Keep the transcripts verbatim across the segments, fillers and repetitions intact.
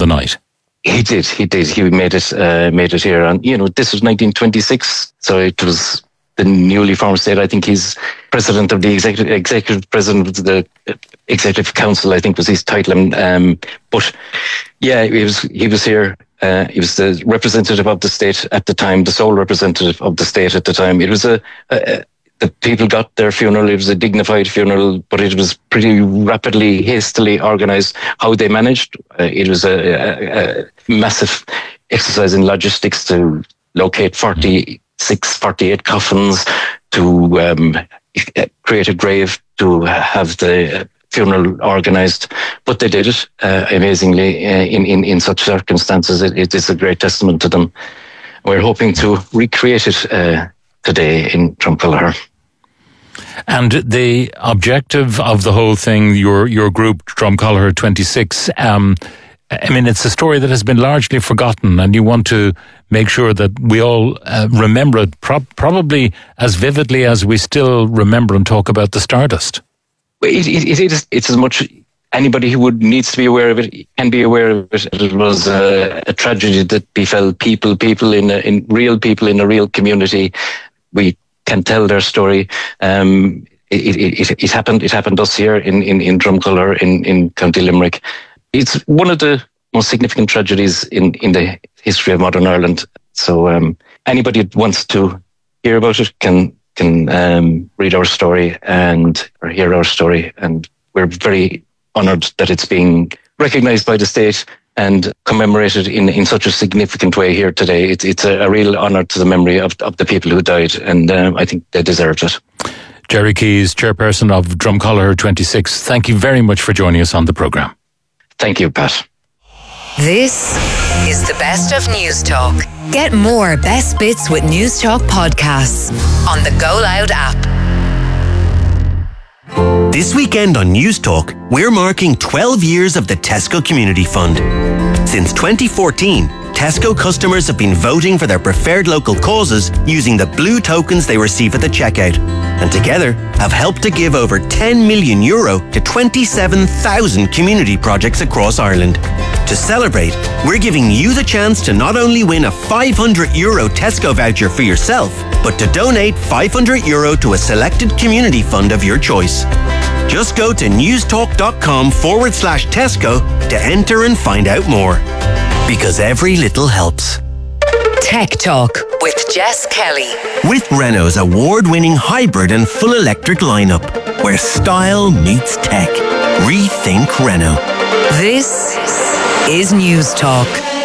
the night. He did, he did. He made it, uh, made it here. And, you know, this was nineteen twenty-six, so it was the newly formed state. I think he's president of the executive, executive president of the executive council, I think was his title. Um, but yeah, he was, he was here. Uh, he was the representative of the state at the time, the sole representative of the state at the time. It was a, a the people got their funeral. It was a dignified funeral, but it was pretty rapidly, hastily organised how they managed. Uh, it was a, a, a massive exercise in logistics to locate forty-six, forty-eight coffins, to um, create a grave, to have the funeral organised. But they did it uh, amazingly uh, in, in, in such circumstances. It, it is a great testament to them. We're hoping to recreate it uh, today in Dromcollogher. And the objective of the whole thing, your your group, Dromcollogher twenty-six, um, I mean, it's a story that has been largely forgotten, and you want to make sure that we all uh, remember it pro- probably as vividly as we still remember and talk about the Stardust. It, it, it is, it's as much, anybody who would needs to be aware of it can be aware of it. It was a, a tragedy that befell people, people in, a, in real people in a real community. We can tell their story. Um, it, it, it, it happened. It happened to us here in in, in Dromcollogher in, in County Limerick. It's one of the most significant tragedies in, in the history of modern Ireland. So um, anybody that wants to hear about it can can um, read our story and or hear our story, and we're very honoured that it's being recognised by the state and commemorated in, in such a significant way here today. It's it's a, a real honour to the memory of, of the people who died, and um, I think they deserved it. Jerry Keys, chairperson of Dromcollogher twenty-six, thank you very much for joining us on the programme. Thank you, Pat. This is the Best of News Talk. Get more Best Bits with News Talk podcasts on the Go Loud app. This weekend on News Talk, we're marking twelve years of the Tesco Community Fund. Since twenty fourteen, Tesco customers have been voting for their preferred local causes using the blue tokens they receive at the checkout, and together have helped to give over ten million euro to twenty-seven thousand community projects across Ireland. To celebrate, we're giving you the chance to not only win a five hundred euro Tesco voucher for yourself, but to donate five hundred euro to a selected community fund of your choice. Just go to newstalk.com forward slash Tesco to enter and find out more. Because every little helps. Tech Talk with Jess Kelly. With Renault's award-winning hybrid and full electric lineup, where style meets tech. Rethink Renault. This is News Talk.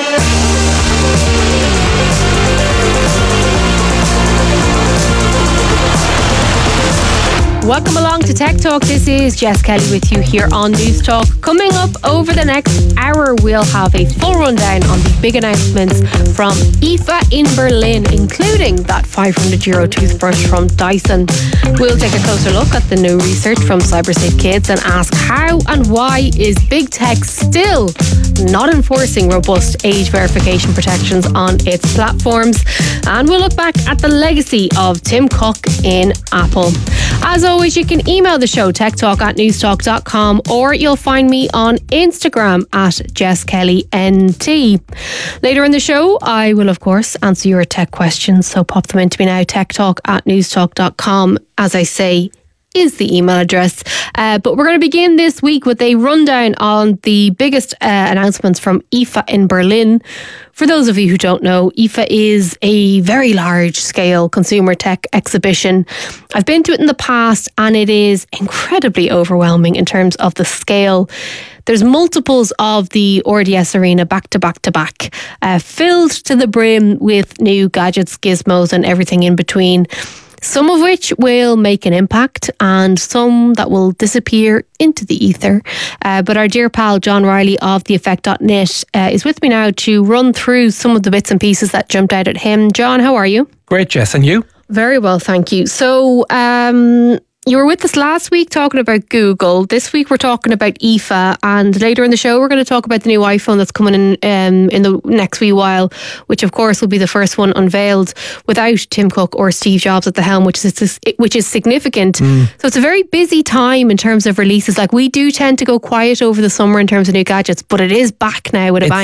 Welcome along to Tech Talk. This is Jess Kelly with you here on News Talk. Coming up over the next hour, we'll have a full rundown on the big announcements from I F A in Berlin, including that five hundred euro toothbrush from Dyson. We'll take a closer look at the new research from CyberSafe Kids and ask how and why is big tech still not enforcing robust age verification protections on its platforms. And we'll look back at the legacy of Tim Cook in Apple. As always, you can email the show, techtalk at newstalk dot com, or you'll find me on Instagram at Jess Kelly N T. Later in the show, I will, of course, answer your tech questions, so pop them into me now, techtalk at newstalk dot com. As I say, is the email address. Uh, but we're going to begin this week with a rundown on the biggest uh, announcements from I F A in Berlin. For those of you who don't know, I F A is a very large-scale consumer tech exhibition. I've been to it in the past, and it is incredibly overwhelming in terms of the scale. There's multiples of the R D S Arena back to back to back, uh, filled to the brim with new gadgets, gizmos, and everything in between. Some of which will make an impact and some that will disappear into the ether. Uh, but our dear pal John Riley of the effect dot net uh, is with me now to run through some of the bits and pieces that jumped out at him. John, how are you? Great, Jess. And you? Very well, thank you. So, um... you were with us last week talking about Google. This week we're talking about I F A, and later in the show we're going to talk about the new iPhone that's coming in um, in the next wee while, which of course will be the first one unveiled without Tim Cook or Steve Jobs at the helm, which is which is significant. Mm. So it's a very busy time in terms of releases. Like, we do tend to go quiet over the summer in terms of new gadgets, but it is back now with a it's, bang.